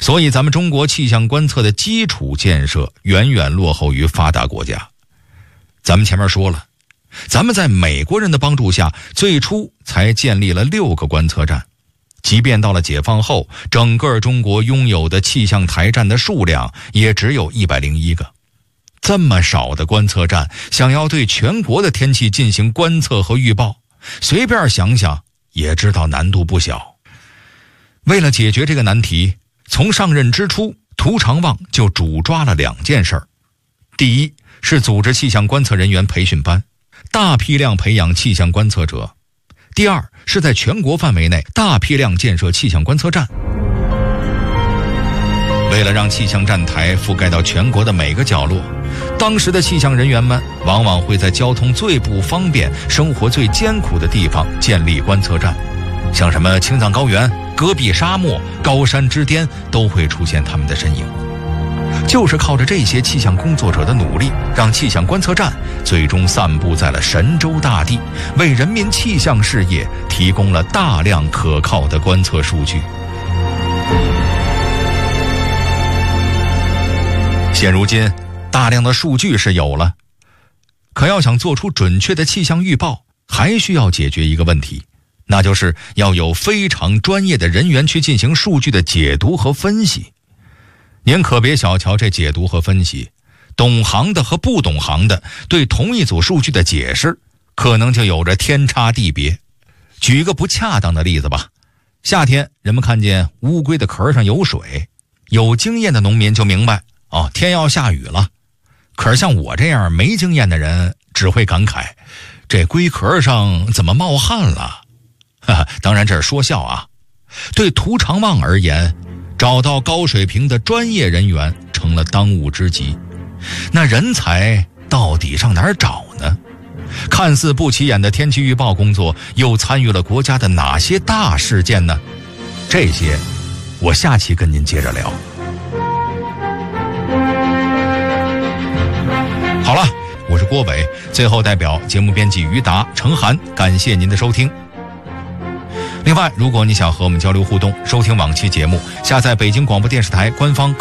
所以咱们中国气象观测的基础建设远远落后于发达国家。咱们前面说了，咱们在美国人的帮助下，最初才建立了6个观测站。即便到了解放后，整个中国拥有的气象台站的数量也只有101个。这么少的观测站，想要对全国的天气进行观测和预报，随便想想也知道难度不小。为了解决这个难题，从上任之初，涂长望就主抓了2件事儿。第一是组织气象观测人员培训班，大批量培养气象观测者。第二是在全国范围内大批量建设气象观测站。为了让气象站台覆盖到全国的每个角落，当时的气象人员们往往会在交通最不方便、生活最艰苦的地方建立观测站，像什么青藏高原、戈壁沙漠、高山之巅都会出现他们的身影。就是靠着这些气象工作者的努力，让气象观测站最终散布在了神州大地，为人民气象事业提供了大量可靠的观测数据。现如今，大量的数据是有了，可要想做出准确的气象预报，还需要解决一个问题，那就是要有非常专业的人员去进行数据的解读和分析。您可别小瞧这解读和分析，懂行的和不懂行的对同一组数据的解释可能就有着天差地别。举一个不恰当的例子吧，夏天人们看见乌龟的壳上有水，有经验的农民就明白，天要下雨了。可是像我这样没经验的人只会感慨，这龟壳上怎么冒汗了？当然这是说笑啊。对涂长望而言，找到高水平的专业人员成了当务之急。那人才到底上哪儿找呢？看似不起眼的天气预报工作又参与了国家的哪些大事件呢？这些我下期跟您接着聊。好了，我是郭伟，最后代表节目编辑于达、程涵，感谢您的收听。另外，如果你想和我们交流互动，收听往期节目，下载北京广播电视台官方